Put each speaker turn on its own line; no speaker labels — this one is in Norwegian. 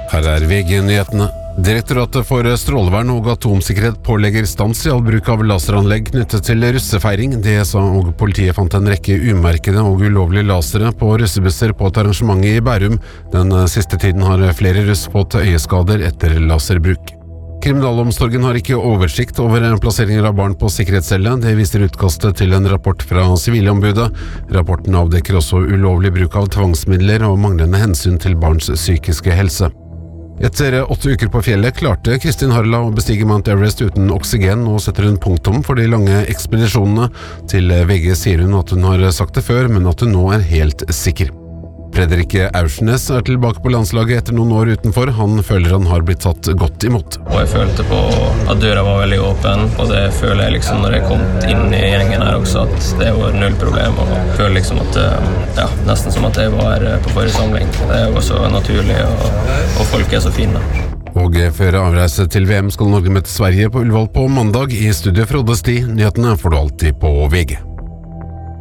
Her VG-nyhetene. Direktoratet for strålevern og atomsikkerhet pålegger stans I all bruk av laseranlegg knyttet til russefeiring. DSA og politiet fant en rekke umerkede og ulovlige lasere på russebusser på et arrangement I Bærum. Den siste tiden har flere russ fått øyeskader etter laserbruk. Kriminalomsorgen har ikke oversikt over plasseringer av barn på sikkerhetscelle. Det viser utkastet til en rapport fra Sivilombudet. Rapporten avdekker også ulovlig bruk av tvangsmidler og manglende hensyn til barns psykiske helse. Etter 8 uker på fjellet klarte Kristin Harla å bestige Mount Everest uten oksygen og setter hun punktum for de lange ekspedisjonene. Til VG sier hun at hun har sagt det før, men at hun nå helt sikker. Fredrik Aursnes tilbake på landslaget etter noen år utenfor. Han føler han har blitt tatt godt imot.
Og jeg følte på at døra var veldig åpen, og det føler jeg liksom når jeg kom inn I gjengen her også, at det var null problem. Og jeg føler liksom at, nesten som at jeg var på forrige samling. Det jo også naturlig, og folk så fine.
Og før avreise til VM skal Norge møte Sverige på Ullevål på mandag. I studio Frode Sti. Nyhetene får du alltid på VG.